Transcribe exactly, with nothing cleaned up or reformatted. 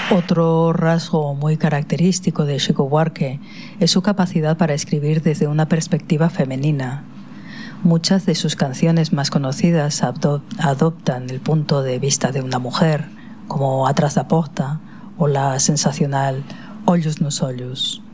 Otro rasgo muy característico de Chico Buarque es su capacidad para escribir desde una perspectiva femenina. Muchas de sus canciones más conocidas adoptan el punto de vista de una mujer, como Atrás da Porta o la sensacional Ollos nos ollos.